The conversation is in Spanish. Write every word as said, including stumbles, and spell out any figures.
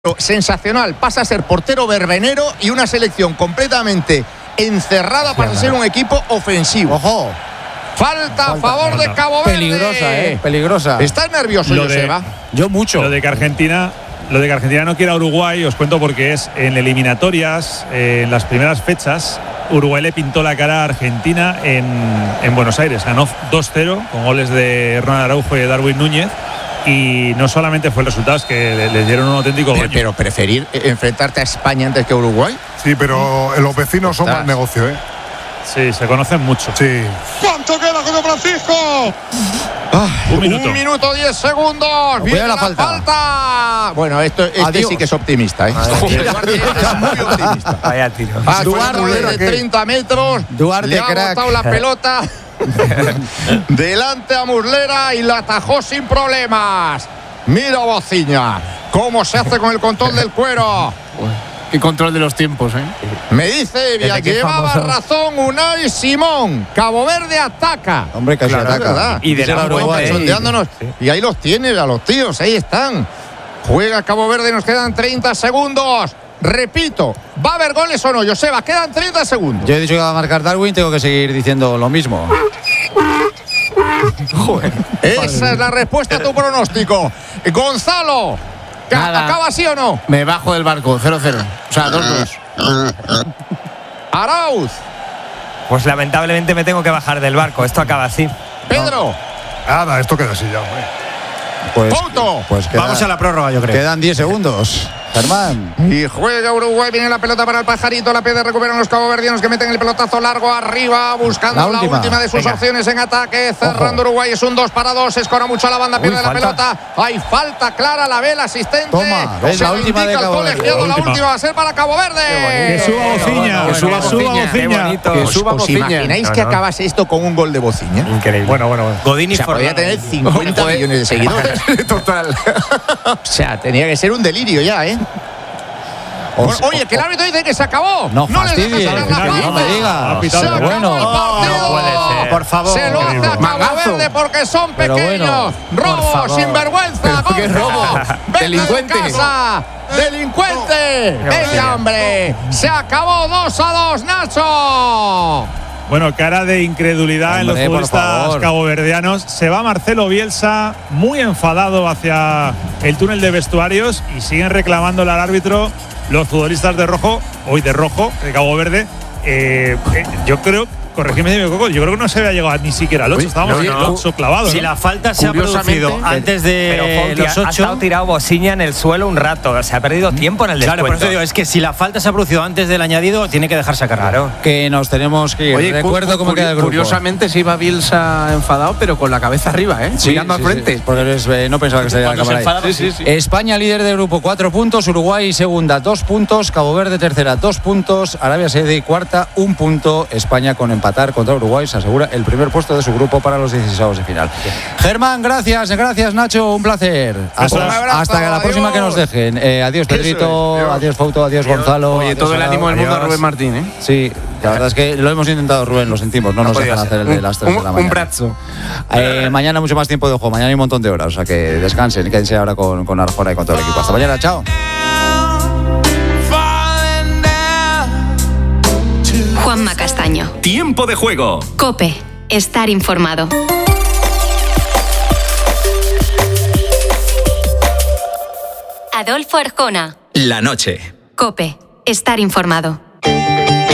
sensacional, pasa a ser portero verbenero y una selección completamente encerrada para ser un equipo ofensivo. Ojo. Falta a favor de Cabo Verde. Peligrosa, eh, peligrosa. ¿Estás nervioso, Lo de- Joseba? Yo mucho. Lo de que Argentina, lo de que Argentina no quiera a Uruguay, os cuento porque es en eliminatorias, eh, en las primeras fechas, Uruguay le pintó la cara a Argentina en, en Buenos Aires. Ganó dos cero con goles de Ronald Araujo y de Darwin Núñez. Y no solamente fue el resultado, es que le, le dieron un auténtico Pero, baño. pero preferir enfrentarte a España antes que a Uruguay. Sí, pero los vecinos son Estás. más negocio, ¿eh? Sí, se conocen mucho. Sí. ¿Cuánto queda, José Francisco? Un minuto. Un minuto diez segundos. Viene Cuidado la la falta. falta. Bueno, esto este Adiós. sí que es optimista, ¿eh? Joder, Duarte es muy optimista. Vaya tiro. Ah, Duarte, Duarte de ¿qué? treinta metros. Duarte, le ha crack. botado la pelota delante a Muslera y la atajó sin problemas. Mira Bociña cómo se hace con el control del cuero. Qué control de los tiempos, ¿eh? Me dice Evia, Desde que es llevaba famoso. razón Unai Simón. Cabo Verde ataca. Hombre, casi Claro, es ataca. verdad. Y de Será la Uruguay. Fuente, Sondeándonos. Y ahí los tienes, a los tíos, ahí están. Juega Cabo Verde, nos quedan treinta segundos. Repito, ¿va a haber goles o no, Joseba? Quedan treinta segundos. Yo he dicho que va a marcar Darwin, tengo que seguir diciendo lo mismo. Esa es la respuesta a tu pronóstico. Gonzalo, ¿ca- Nada. ¿acaba así o no? Me bajo del barco, cero cero. O sea, dos dos. Arauz, Pues lamentablemente me tengo que bajar del barco. Esto acaba así. Pedro, Nada, esto queda así ya, hombre. Pues, Couto. pues queda- Vamos a la prórroga, yo creo. quedan diez segundos. Germán. Y juega Uruguay, viene la pelota para el pajarito, la pierde, recuperan los caboverdianos que meten el pelotazo largo arriba, buscando La la última, última. de sus Venga. opciones en ataque, cerrando Uruguay, es un dos para dos, escora mucho a la banda, Uy, pierde la falta. pelota, hay falta clara, la ve el asistente. Toma, ves, Se la lo última indica de el Cabo Verde. colegiado, La la última. última va a ser para Cabo Verde. Que suba Bociña, Que suba que suba Bociña. Qué Bociña. bonito. Que ¿Os, suba os Bociña. imagináis No, que no. acabase esto con un gol de Bociña? Increíble. Bueno, bueno, bueno. Godín O y sea, podría Forlán. tener cincuenta Joder. millones de seguidores. Total. O sea, tenía que ser un delirio ya, ¿eh? O Bueno, sea, oye, que el árbitro dice que se acabó. No les deja fastidies, sacar la no falta. me digas. Ha pitado. Se acabó Bueno. el partido. No puede ser. Por favor. Se lo hace a Increíble. Cabo Magazo. Verde porque son Pero pequeños. bueno, robo, por favor. sinvergüenza. Pero qué Gonzo. robo. Vete Delincuente. de casa. Delincuente. Venga, hombre. Se acabó dos a dos, Nacho. Bueno, cara de incredulidad en Hombre, los por futbolistas favor. caboverdianos. Se va Marcelo Bielsa muy enfadado hacia el túnel de vestuarios y siguen reclamándole al árbitro los futbolistas de rojo, hoy de rojo, de Cabo Verde. Eh, eh, yo creo, corregidme si me equivoco, yo creo que no se había llegado ni siquiera al ocho. Oye, Estábamos no, en el no. ocho clavado. Si ¿no? la falta se ha Curiosamente, producido antes de Pero Fouti, los ha- ha estado ocho. tirado Bociña en el suelo un rato. Se ha perdido tiempo en el Claro, por descuento. eso digo, es que si la falta se ha producido antes del añadido, tiene que dejarse sacar. Claro. que nos tenemos que ir. Oye, Recuerdo cu- cómo cu- queda el grupo. Curiosamente se iba Bielsa enfadado, pero con la cabeza arriba, ¿eh? Sí, Mirando sí, al frente. sí, porque eres, eh, no pensaba que se Cuando se acabar enfadaba, ahí. sí, sí. España líder de grupo, cuatro puntos. Uruguay segunda, dos puntos. Cabo Verde tercera, dos puntos. Arabia Saudí cuarta, un punto. España con empatar contra Uruguay se asegura el primer puesto de su grupo para los dieciséis de final. Germán, gracias, gracias Nacho, un placer. Hasta, Un abrazo, hasta la adiós. próxima que nos dejen. Eh, adiós Pedrito, Eso es, adiós Fouto, adiós Gonzalo. Oye, adiós todo el Arau. ánimo del mundo a Adiós. Rubén Martín, ¿eh? Sí, la verdad es que lo hemos intentado, Rubén, lo sentimos, no, No nos podía dejan ser. hacer el de las tres Un- de la un mañana. brazo. Eh, mañana mucho más tiempo de juego, mañana hay un montón de horas, o sea que descansen y quédense ahora con, con Arjona y con todo el equipo. Hasta mañana, chao. Juanma Castaño. Tiempo de juego. COPE. Estar informado. Adolfo Arjona. La noche. COPE. Estar informado.